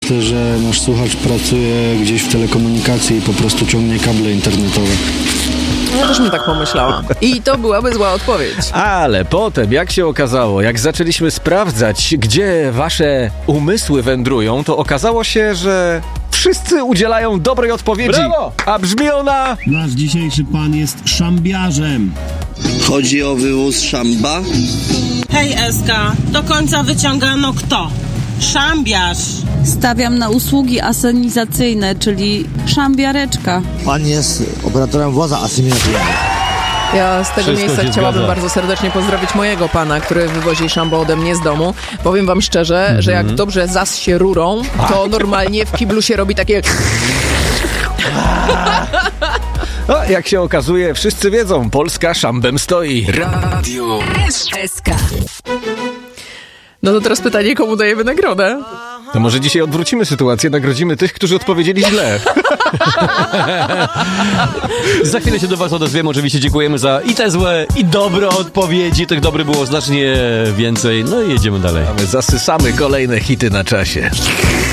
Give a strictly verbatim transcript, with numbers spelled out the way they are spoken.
myślę, że nasz słuchacz pracuje gdzieś w telekomunikacji i po prostu ciągnie kable internetowe. Ja też bym tak pomyślała. I to byłaby zła odpowiedź. Ale potem, jak się okazało, jak zaczęliśmy sprawdzać, gdzie wasze umysły wędrują, to okazało się, że wszyscy udzielają dobrej odpowiedzi. Brawo! A brzmi ona... Nasz dzisiejszy pan jest szambiarzem. Chodzi o wywóz szamba? Hej Eska, do końca wyciągano kto? Szambiarz. Stawiam na usługi asynizacyjne, czyli szambiareczka. Pan jest operatorem woza asymilacyjnego. Ja z tego Wszystko miejsca się chciałabym zgadza. bardzo serdecznie pozdrowić mojego pana, który wywozi szambo ode mnie z domu. Powiem wam szczerze, mm-hmm. że jak dobrze zas się rurą, to normalnie w kiblu się robi takie... No, jak się okazuje, wszyscy wiedzą, Polska szambem stoi. Radio S K. No to teraz pytanie, komu dajemy nagrodę? To może dzisiaj odwrócimy sytuację, nagrodzimy tych, którzy odpowiedzieli źle. Za chwilę się do was odezwiemy. Oczywiście dziękujemy za i te złe, i dobre odpowiedzi. Tych dobrych było znacznie więcej. No i jedziemy dalej. A my zasysamy kolejne hity na czasie.